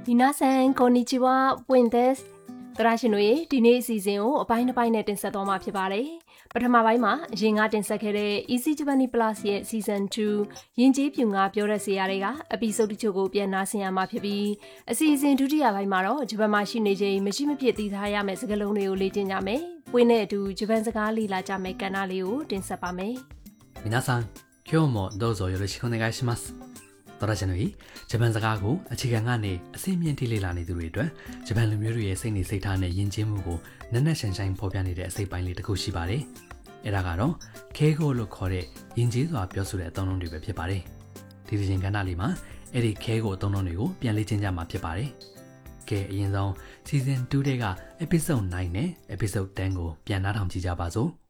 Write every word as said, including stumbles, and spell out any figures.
皆さんこんにちはပွင့်ですသရရှင်တို့ဒီနေ့အစီအစဉ်ကိုအပိုင်းတစ်ပိုင်းနဲ့တင်ဆက်သွားမှာဖြစ်ပါတယ်ပထမပိုင်းမှာအရင်ကတင်ဆက်ခဲ့တဲ့ Easy Japanese Plus ရဲ့ Season two ယဉ်ကျေးပြူငါပြောတဲ့ဆရာတွေက episode တချို့ကိုပြန်နားဆင်ရမှာဖြစ်ပြီးအစီအစဉ်ဒုတိယပိုင်းမှာတော့ဂျပန်မှာရှိနေချိန်မရှိမဖြစ်သိထားရမယ့်စကားလုံးတွေကိုလေ့ကျင့်ကြမယ်ပွင့်နဲ့အတူဂျပန်စကားလေ့လာကြမယ့်ကဏ္ဍလေးကိုတင်ဆက်ပါမယ်皆さん今日もどうぞよろしくお願いしますတော်ရရှင်တို့ဂျပန်စကားကိုအခြေခံကနေအစိမ့်မြင့်ထိလေ့လာနေသူတွေအတွက်ဂျပန်လူမျိုးတွေရဲ့စိတ်နေစိတ်ထားနဲ့ယဉ်ကျေးမှုကိုနက်နက်ရှိုင်ရှိုင်ဖော်ပြနေတဲ့အစိပ်ပိုင်းလေးတစ်ခုရှိပါတယ်။အဲဒါကတော့ခဲကိုလို့ခေါ်တဲ့ယဉ်ကျေးစွာပြောဆိုတဲ့အသုံးအနှုန်းတွေပဲဖြစ်ပါတယ်။ဒီဒီချင်းကဏ္ဍလေးမှာအဲ့ဒီခဲကိုအသုံးအနှုန်းတွေကိုပြန်လေ့ကျင့်ကြမှာဖြစ်ပါတယ်။ကဲအရင်ဆုံး Season two တဲ့က Episode nine နဲ့ Episode ten ကိုပြန်နားထောင်ကြည့်ကြပါစို့။